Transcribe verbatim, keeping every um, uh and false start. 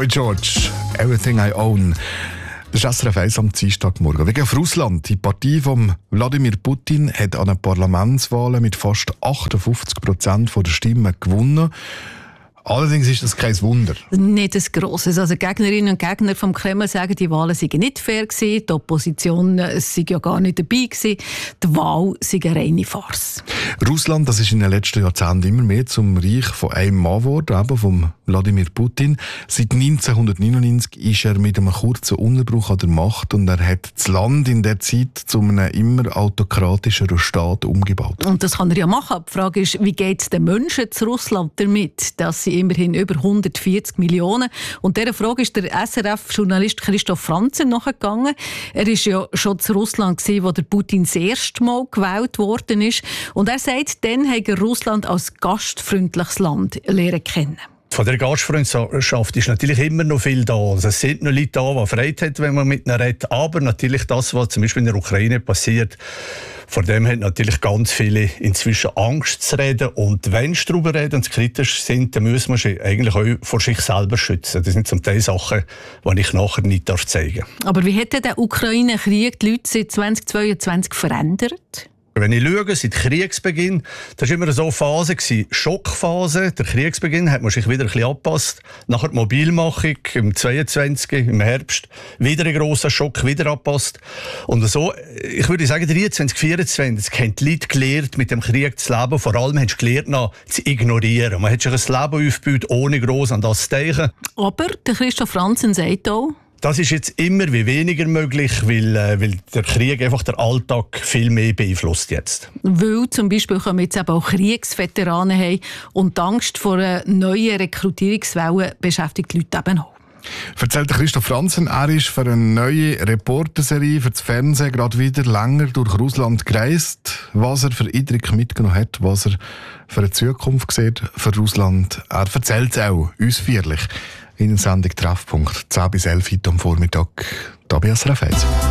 Boy George, Everything I Own. Das ist S R F eins am Dienstagmorgen. Wegen auf Russland. Die Partei von Wladimir Putin hat an den Parlamentswahlen mit fast achtundfünfzig Prozent der Stimmen gewonnen. Allerdings ist das kein Wunder. Nicht ein grosses. Also Gegnerinnen und Gegner vom Kreml sagen, die Wahlen seien nicht fair gewesen, die Opposition sei ja gar nicht dabei gewesen, die Wahl sei eine reine Farce. Russland, das ist in den letzten Jahrzehnten immer mehr zum Reich von einem Mann geworden, eben vom Wladimir Putin. Seit neunzehnhundertneunundneunzig ist er mit einem kurzen Unterbruch an der Macht und er hat das Land in der Zeit zu einem immer autokratischeren Staat umgebaut. Und das kann er ja machen. Die Frage ist, wie geht es den Menschen zu Russland damit, dass sie immerhin über hundertvierzig Millionen. Und dieser Frage ist der S R F-Journalist Christoph Franzen nachgegangen. Er war ja schon zu Russland, wo der Putin das erste Mal gewählt worden ist. Und er sagt, dann hat er Russland als gastfreundliches Land lernen kennen. Von der Gastfreundschaft ist natürlich immer noch viel da. Also es sind noch Leute da, die Freude haben, wenn man mit ihnen redet. Aber natürlich das, was zum Beispiel in der Ukraine passiert, vor dem haben natürlich ganz viele inzwischen Angst zu reden. Und wenn sie darüber reden und kritisch sind, dann müssen wir sie eigentlich auch vor sich selber schützen. Das sind zum Teil Sachen, die ich nachher nicht zeigen darf. Aber wie hat denn der Ukraine-Krieg die Leute seit zweitausendzweiundzwanzig verändert? Wenn ich schaue, seit Kriegsbeginn, das war immer so eine Phase, Schockphase. Der Kriegsbeginn hat man sich wieder ein bisschen angepasst. Nachher die Mobilmachung im zweiundzwanzig, im Herbst, wieder ein grosser Schock, wieder angepasst. Und so, ich würde sagen, dreiundzwanzig, vierundzwanzig haben die Leute gelernt, mit dem Krieg zu leben. Vor allem haben sie gelernt, noch zu ignorieren. Man hat sich ein Leben aufgebaut, ohne gross an das zu denken. Aber der Christoph Franzen sagt auch, das ist jetzt immer wie weniger möglich, weil, äh, weil der Krieg einfach den Alltag viel mehr beeinflusst jetzt. Weil zum Beispiel kommen jetzt eben auch Kriegsveteranen haben und die Angst vor einer neuen Rekrutierungswelle beschäftigt die Leute eben auch. Erzählt Christoph Franzen, er ist für eine neue Reporterserie für das Fernsehen gerade wieder länger durch Russland gereist. Was er für Eindrücke mitgenommen hat, was er für eine Zukunft sieht für Russland. Er erzählt es auch ausführlich in der Sendung Treffpunkt zehn bis elf heute am Vormittag, hier bei S R F eins.